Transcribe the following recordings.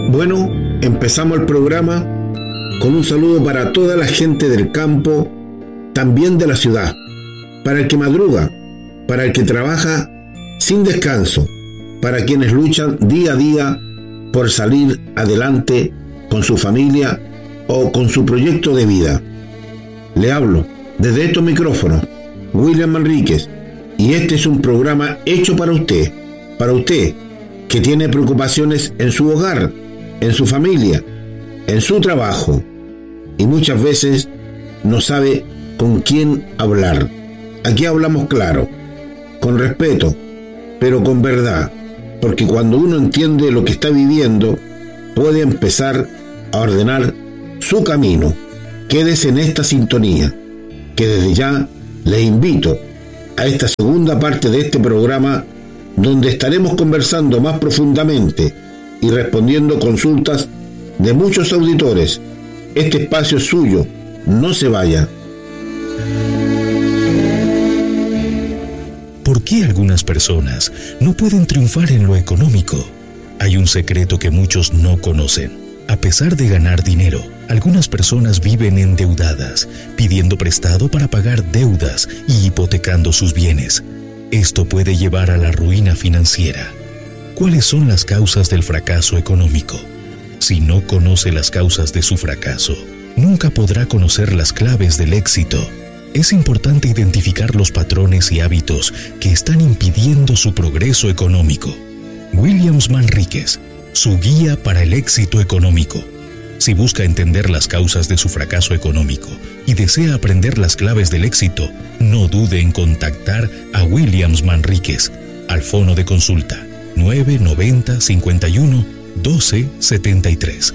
Bueno, empezamos el programa con un saludo para toda la gente del campo, también de la ciudad, para el que madruga, para el que trabaja sin descanso, para quienes luchan día a día por salir adelante con su familia o con su proyecto de vida. Le hablo desde estos micrófonos, William Manríquez, y este es un programa hecho para usted que tiene preocupaciones en su hogar, en su familia, en su trabajo, y muchas veces no sabe con quién hablar. Aquí hablamos claro, con respeto, pero con verdad, porque cuando uno entiende lo que está viviendo, puede empezar a ordenar su camino. Quédese en esta sintonía, que desde ya les invito a esta segunda parte de este programa, donde estaremos conversando más profundamente y respondiendo consultas de muchos auditores. Este espacio es suyo, no se vaya. ¿Por qué algunas personas no pueden triunfar en lo económico? Hay un secreto que muchos no conocen. A pesar de ganar dinero, algunas personas viven endeudadas, pidiendo prestado para pagar deudas y hipotecando sus bienes. Esto puede llevar a la ruina financiera. ¿Cuáles son las causas del fracaso económico? Si no conoce las causas de su fracaso, nunca podrá conocer las claves del éxito. Es importante identificar los patrones y hábitos que están impidiendo su progreso económico. William Manríquez, su guía para el éxito económico. Si busca entender las causas de su fracaso económico y desea aprender las claves del éxito, no dude en contactar a William Manríquez al fono de consulta 990 51 12 73.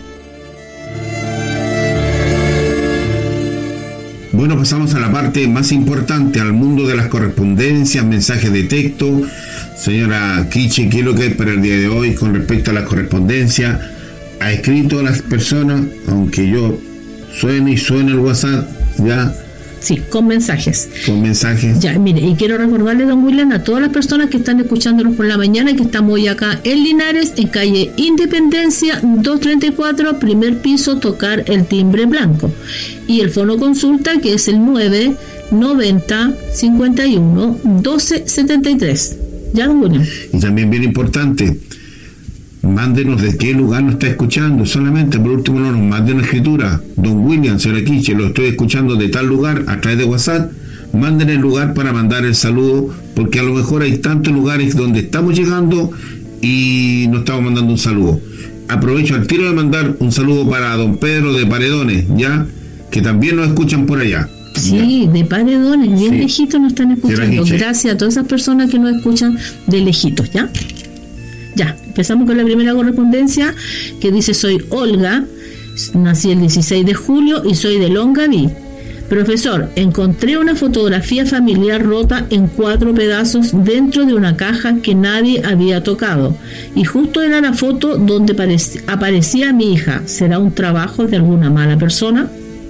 Bueno, pasamos a la parte más importante, al mundo de las correspondencias, mensajes de texto. Señora Kichi, ¿qué es lo que hay para el día de hoy con respecto a las correspondencias? ¿Ha escrito a las personas, aunque yo suene el WhatsApp, ya? Sí, con mensajes. Con mensajes. Ya, mire, y quiero recordarle, don William, a todas las personas que están escuchándonos por la mañana, que estamos hoy acá en Linares, en calle Independencia 234, primer piso, tocar el timbre blanco. Y el fono consulta, que es el 990 51 12 73. ¿Ya, don William? Y también bien importante, mándenos de qué lugar nos está escuchando. Solamente, por último, no nos manden una escritura. Don William, señora Kiche, lo estoy escuchando de tal lugar a través de WhatsApp. Manden el lugar para mandar el saludo, porque a lo mejor hay tantos lugares donde estamos llegando y nos estamos mandando un saludo. Aprovecho al tiro de mandar un saludo para don Pedro de Paredones, ya, que también nos escuchan por allá. Sí, ya. De Paredones, bien lejitos nos están escuchando. Kiche. Gracias a todas esas personas que nos escuchan de lejitos, ¿ya? Ya, empezamos con la primera correspondencia, que dice: soy Olga, nací el 16 de julio y soy de Longaví. Profesor, encontré una fotografía familiar rota en 4 pedazos dentro de una caja que nadie había tocado, y justo era la foto donde aparecía mi hija. ¿Será un trabajo de alguna mala persona?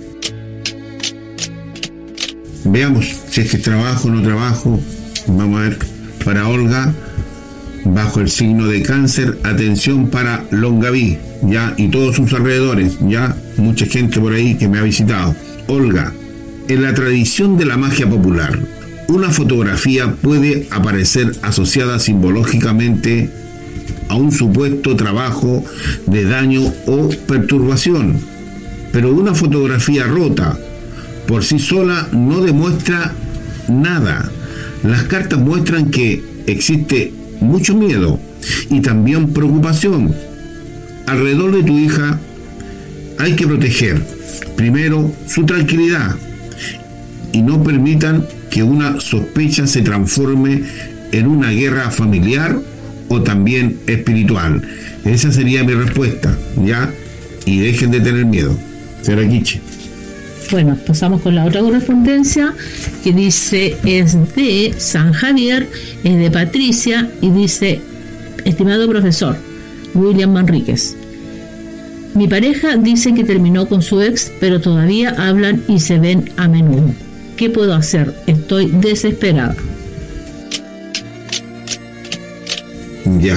Veamos si es que trabajo o no trabajo. Vamos a ver. Para Olga, bajo el signo de Cáncer, atención para Longaví, ya, y todos sus alrededores, ya, mucha gente por ahí que me ha visitado. Olga, en la tradición de la magia popular, una fotografía puede aparecer asociada simbológicamente a un supuesto trabajo de daño o perturbación, pero una fotografía rota por sí sola no demuestra nada. Las cartas muestran que existe mucho miedo y también preocupación. Alrededor de tu hija hay que proteger primero su tranquilidad y no permitan que una sospecha se transforme en una guerra familiar o también espiritual. Esa sería mi respuesta, ¿ya? Y dejen de tener miedo. Señora Kiche. Bueno, pasamos con la otra correspondencia, que dice, es de San Javier, es de Patricia, y dice: estimado profesor William Manríquez, mi pareja dice que terminó con su ex, pero todavía hablan y se ven a menudo. ¿Qué puedo hacer? Estoy desesperada. Ya,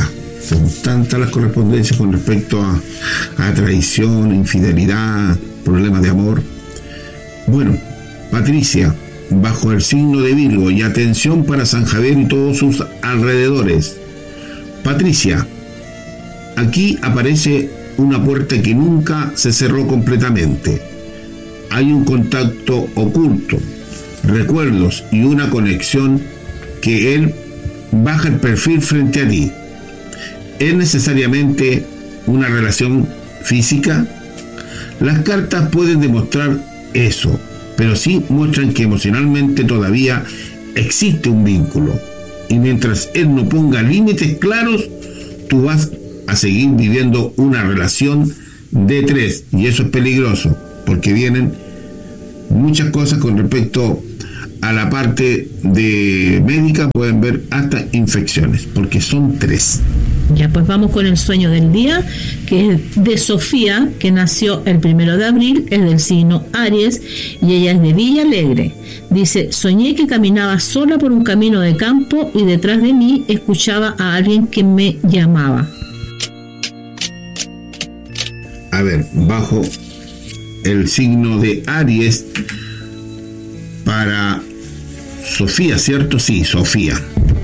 Son tantas las correspondencias con respecto a traición, infidelidad, problemas de amor. Bueno, Patricia, bajo el signo de Virgo, y atención para San Javier y todos sus alrededores. Patricia, aquí aparece una puerta que nunca se cerró completamente. Hay un contacto oculto, recuerdos y una conexión que él baja el perfil frente a ti. ¿Es necesariamente una relación física? Las cartas pueden demostrar eso, pero sí muestran que emocionalmente todavía existe un vínculo. Y mientras él no ponga límites claros, tú vas a seguir viviendo una relación de 3. Y eso es peligroso, porque vienen muchas cosas con respecto a la parte de médica, pueden ver hasta infecciones, porque son 3. Ya, pues vamos con el sueño del día, que es de Sofía, que nació el 1 de abril, es del signo Aries, y ella es de Villa Alegre. Dice: soñé que caminaba sola por un camino de campo y detrás de mí escuchaba a alguien que me llamaba. A ver, bajo el signo de Aries, para Sofía, ¿cierto? Sí, Sofía.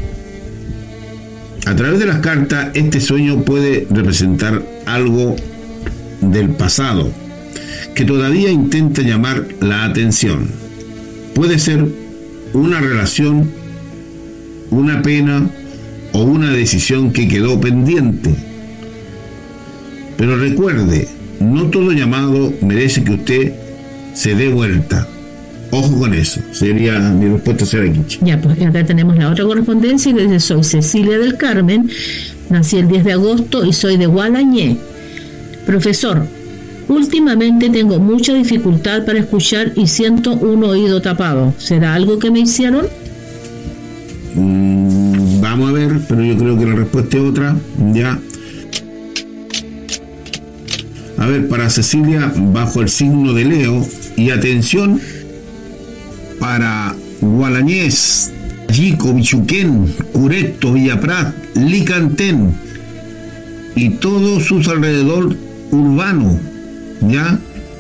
A través de las cartas, este sueño puede representar algo del pasado que todavía intenta llamar la atención. Puede ser una relación, una pena o una decisión que quedó pendiente. Pero recuerde, no todo llamado merece que usted se dé vuelta. Ojo con eso, sería mi respuesta, señora Quiche. Ya, pues acá tenemos la otra correspondencia que dice: soy Cecilia del Carmen, nací el 10 de agosto y soy de Gualañé. Profesor, últimamente tengo mucha dificultad para escuchar y siento un oído tapado. ¿Será algo que me hicieron? Vamos a ver, pero yo creo que la respuesta es otra. Ya. A ver, para Cecilia, bajo el signo de Leo, y atención para Gualañés, Yico, Bichuquén, Cureto, Villaprat, Licantén y todos sus alrededor urbano, ¿ya?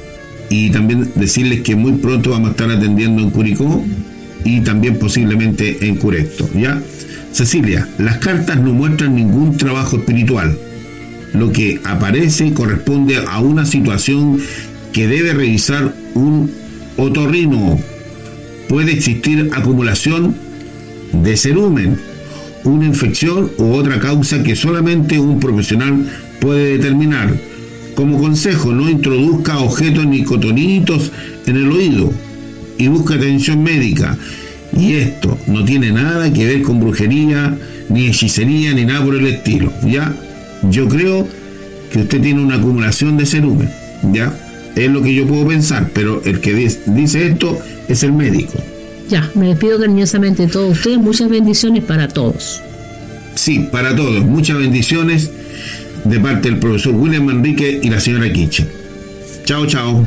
Y también decirles que muy pronto vamos a estar atendiendo en Curicó y también posiblemente en Cureto, ¿ya? Cecilia, las cartas no muestran ningún trabajo espiritual. Lo que aparece corresponde a una situación que debe revisar un otorrino. Puede existir acumulación de cerumen, una infección u otra causa que solamente un profesional puede determinar. Como consejo, no introduzca objetos ni cotonitos en el oído y busque atención médica. Y esto no tiene nada que ver con brujería, ni hechicería, ni nada por el estilo, ¿ya? Yo creo que usted tiene una acumulación de cerumen, ¿ya? Es lo que yo puedo pensar, pero el que dice esto es el médico. Ya, me despido cariñosamente de todos ustedes. Muchas bendiciones para todos. Sí, para todos. Muchas bendiciones de parte del profesor William Manrique y la señora Quiche. Chao, chao.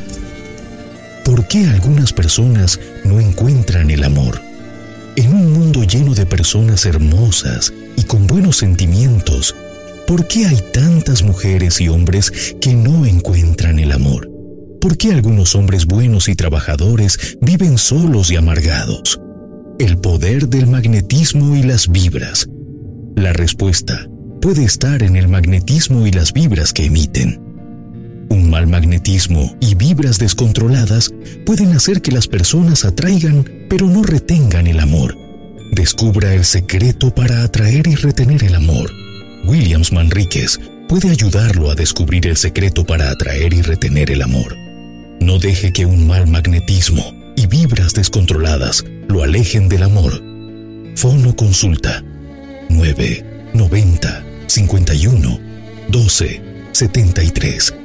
¿Por qué algunas personas no encuentran el amor? En un mundo lleno de personas hermosas y con buenos sentimientos, ¿por qué hay tantas mujeres y hombres que no encuentran el amor? ¿Por qué algunos hombres buenos y trabajadores viven solos y amargados? El poder del magnetismo y las vibras. La respuesta puede estar en el magnetismo y las vibras que emiten. Un mal magnetismo y vibras descontroladas pueden hacer que las personas atraigan, pero no retengan el amor. Descubra el secreto para atraer y retener el amor. Williams Manríquez puede ayudarlo a descubrir el secreto para atraer y retener el amor. No deje que un mal magnetismo y vibras descontroladas lo alejen del amor. Fono consulta 990 51 12 73.